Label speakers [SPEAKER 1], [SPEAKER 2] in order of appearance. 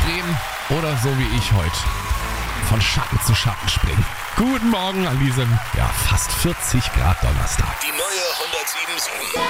[SPEAKER 1] drehen oder so wie ich heute von Schatten zu Schatten springen. Guten Morgen an diesem fast 40 Grad Donnerstag.
[SPEAKER 2] Die neue 107.7